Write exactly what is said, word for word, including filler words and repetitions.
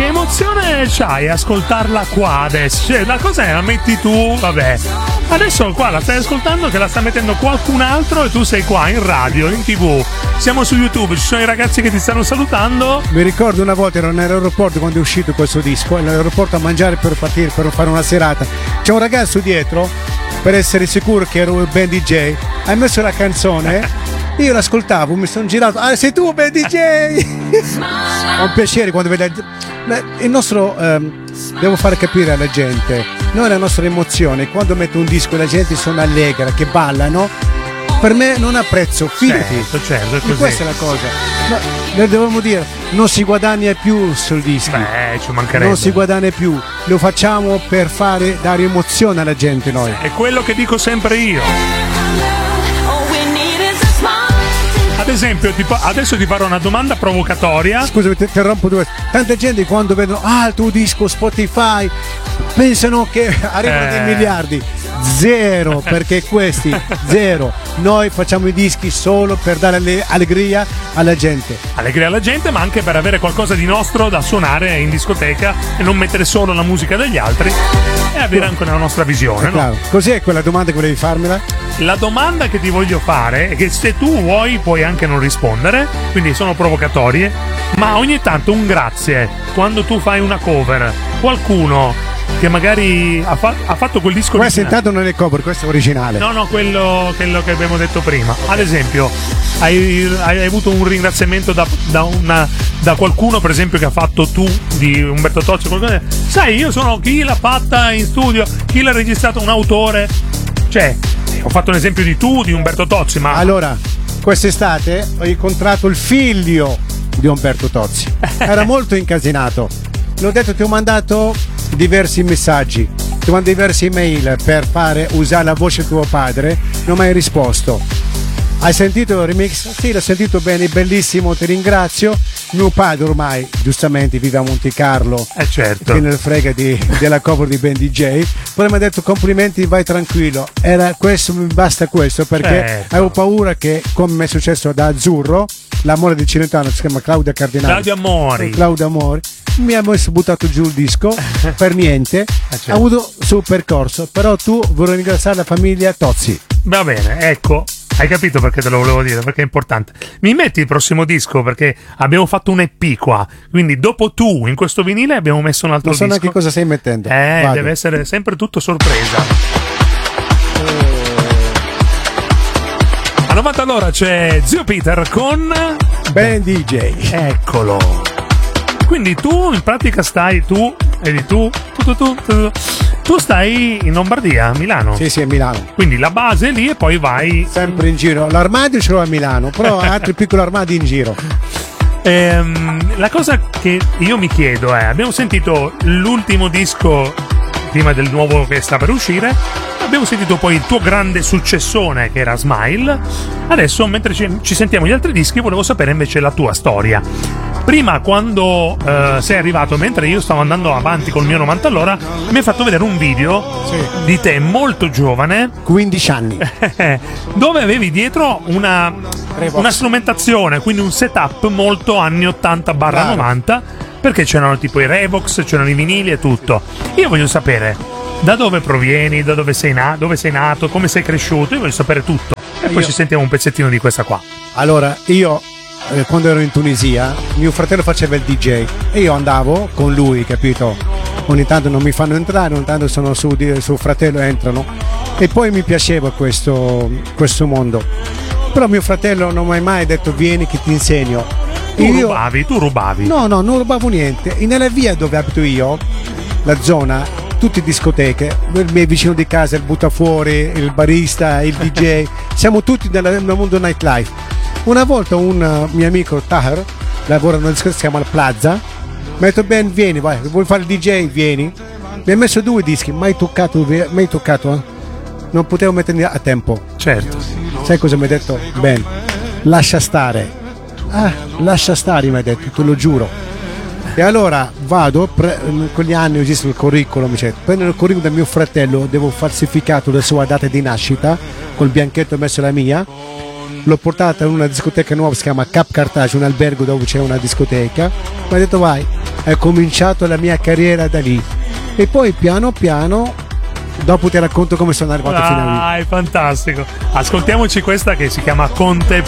che emozione c'hai ascoltarla qua adesso? Cioè, la cosa è, la metti tu, vabbè. Adesso qua la stai ascoltando che la sta mettendo qualcun altro e tu sei qua in radio, in tv. Siamo su YouTube, ci sono i ragazzi che ti stanno salutando. Mi ricordo una volta ero nell'aeroporto quando è uscito questo disco, nell'aeroporto a mangiare per partire, per fare una serata. C'è un ragazzo dietro, per essere sicuro che ero il band D J, ha messo la canzone. Io l'ascoltavo, mi sono girato, ah sei tu band D J! È un piacere quando vede il nostro, ehm, devo fare capire alla gente, noi la nostra emozione, quando metto un disco e la gente sono allegra, che ballano, per me non ha prezzo, fidati. Certo, certo, è così. Questa è la cosa. No, noi dobbiamo dire, non si guadagna più sul disco. Beh, ci mancherebbe. Non si guadagna più, lo facciamo per fare, dare emozione alla gente noi. È quello che dico sempre io. Ad esempio, tipo, adesso ti farò una domanda provocatoria. Scusa, ti interrompo due. Tanta gente quando vedono ah il tuo disco Spotify pensano che arrivano eh. dei miliardi. Zero, perché questi zero. Noi facciamo i dischi solo per dare alle- allegria alla gente. Allegria alla gente, ma anche per avere qualcosa di nostro da suonare in discoteca e non mettere solo la musica degli altri e avere anche la nostra visione, no? Claro. Cos'è quella domanda che volevi farmela? La domanda che ti voglio fare è che se tu vuoi puoi anche non rispondere, quindi sono provocatorie, ma ogni tanto un grazie quando tu fai una cover, qualcuno che magari ha, fa- ha fatto quel disco Questo originale. intanto non è cover, questo è originale. No, no, quello, quello che abbiamo detto prima. Ad esempio, hai, hai avuto un ringraziamento da, da, una, da qualcuno, per esempio, che ha fatto tu di Umberto Tozzi, qualcosa. Sai, io sono chi l'ha fatta in studio, chi l'ha registrato, un autore. Cioè, ho fatto un esempio di tu, di Umberto Tozzi, ma. Allora, quest'estate ho incontrato il figlio di Umberto Tozzi. Era molto incasinato. L'ho detto, ti ho mandato diversi messaggi, ti ho mandato diverse email per fare usare la voce di tuo padre, non mi hai risposto. Hai sentito il remix? Sì, l'ho sentito bene, bellissimo, ti ringrazio. Mio padre ormai, giustamente, vive a Monte Carlo. Eh certo. Che ne frega di, della cover di Ben D J. Poi mi ha detto complimenti, vai tranquillo. Era questo, mi basta questo, perché certo. avevo paura che, come mi è successo da Azzurro, l'amore di Cilentano, si chiama Claudia Cardinale. Claudio Amori. Claudio Amori. Mi ha messo buttato giù il disco per niente. Eh, certo. Ha avuto il suo percorso. Però tu vorrei ringraziare la famiglia Tozzi. Va bene, ecco. Hai capito perché te lo volevo dire? Perché è importante. Mi metti il prossimo disco perché abbiamo fatto un E P qua. Quindi dopo tu in questo vinile abbiamo messo un altro non so disco. neanche cosa stai mettendo. Eh, Vado. deve essere sempre tutto sorpresa. A novanta all'ora c'è Zio Peter con Ben D J. Eccolo. Quindi tu in pratica stai tu e tu tu, tu, tu, tu tu stai in Lombardia, a Milano. Sì, sì, a Milano. Quindi la base è lì e poi vai Sempre in giro. L'armadio ce l'ho a Milano, però altri piccoli armadi in giro. Ehm, la cosa che io mi chiedo è, abbiamo sentito l'ultimo disco prima del nuovo che sta per uscire, abbiamo sentito poi il tuo grande successone che era Smile. Adesso mentre ci, ci sentiamo gli altri dischi volevo sapere invece la tua storia. Prima quando eh, sei arrivato, mentre io stavo andando avanti col mio novanta all'ora, mi hai fatto vedere un video Sì. di te molto giovane quindici anni. dove avevi dietro una, una strumentazione, quindi un setup molto anni ottanta novanta, perché c'erano tipo i Revox, c'erano i vinili e tutto. Io voglio sapere da dove provieni, da dove sei, na- dove sei nato, come sei cresciuto, io voglio sapere tutto. E poi Io- ci sentiamo un pezzettino di questa qua. Allora, io eh, quando ero in Tunisia, mio fratello faceva il D J e io andavo con lui, capito? Ogni tanto non mi fanno entrare, ogni tanto sono su, di- su fratello e entrano. E poi mi piaceva questo, questo mondo. Però mio fratello non mi ha mai detto vieni che ti insegno. Tu Io- rubavi, tu rubavi. No, no, non rubavo niente. E nella via dove abito io, la zona, tutte discoteche, il mio vicino di casa, il buttafuori, il barista, il D J, siamo tutti nel, nel mondo nightlife. Una volta un uh, mio amico Tahar, lavora in una discoteca, si chiama il Plaza, mi ha detto Ben vieni, vai, vuoi fare il D J, vieni. Mi ha messo due dischi, mai toccato, mai toccato, eh? Non potevo metterli a tempo. Certo. Sai cosa mi ha detto? Ben, lascia stare. Ah, lascia stare, mi ha detto, te lo giuro. E allora vado, pre- con gli anni ho visto il curriculum, cioè, prendo il curriculum del mio fratello, devo falsificato la sua data di nascita, col bianchetto ho messo la mia, l'ho portata in una discoteca nuova, si chiama Cap Carthage, un albergo dove c'è una discoteca, mi ha detto vai, è cominciato la mia carriera da lì. E poi piano piano, dopo ti racconto come sono arrivato fino a lì. Dai, fantastico. Ascoltiamoci questa che si chiama Conte